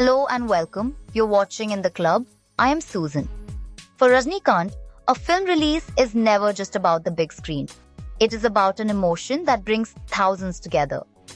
Hello and welcome. You're watching In the Club. I am Susan. For Rajnikant, a film release is never just about the big screen. It is about an emotion that brings thousands together.